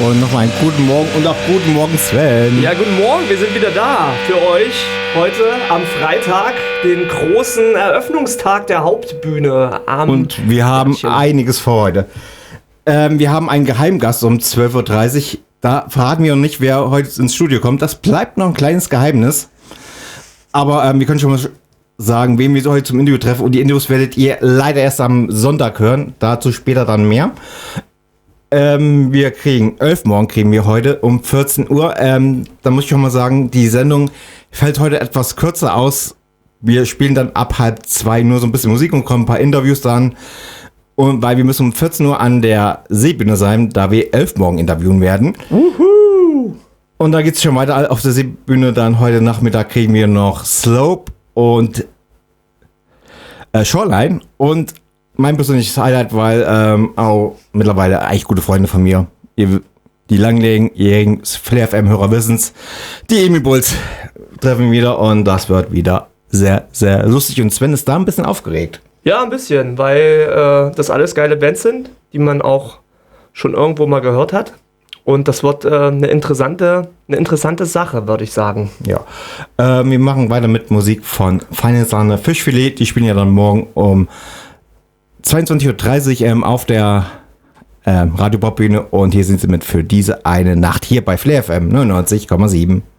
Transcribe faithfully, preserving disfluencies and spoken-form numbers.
Und nochmal einen guten Morgen und auch guten Morgen, Sven. Ja, guten Morgen, wir sind wieder da für euch heute am Freitag, den großen Eröffnungstag der Hauptbühne. Am und wir haben Märchen. einiges vor heute. Ähm, wir haben einen Geheimgast um zwölf Uhr dreißig. Da verraten wir noch nicht, wer heute ins Studio kommt. Das bleibt noch ein kleines Geheimnis. Aber ähm, wir können schon mal sagen, wen wir heute zum Interview treffen. Und die Interviews werdet ihr leider erst am Sonntag hören. Dazu später dann mehr. Ähm, wir kriegen, elf morgen kriegen wir heute um vierzehn Uhr. Ähm, da muss ich schon mal sagen, die Sendung fällt heute etwas kürzer aus. Wir spielen dann ab halb zwei nur so ein bisschen Musik und kommen ein paar Interviews dann. Und weil wir müssen um vierzehn Uhr an der Seebühne sein, da wir elf morgen interviewen werden. Uhu. Und da geht es schon weiter auf der Seebühne. Dann heute Nachmittag kriegen wir noch Slope und äh, Shoreline. Und mein persönliches Highlight, weil ähm, auch mittlerweile eigentlich gute Freunde von mir, ihr, die langjährigen Flair F M-Hörer wissen's, die Emi Bulls treffen wieder und das wird wieder sehr, sehr lustig. Und Sven ist da ein bisschen aufgeregt. Ja, ein bisschen, weil äh, das alles geile Bands sind, die man auch schon irgendwo mal gehört hat. Und das wird äh, eine interessante, eine interessante Sache, würde ich sagen. Ja, äh, wir machen weiter mit Musik von Feine Sahne Fischfilet. Die spielen ja dann morgen um zweiundzwanzig Uhr dreißig ähm, auf der ähm, Radio Pop Bühne und hier sind sie mit für diese eine Nacht hier bei Flair F M neunundneunzig Komma sieben.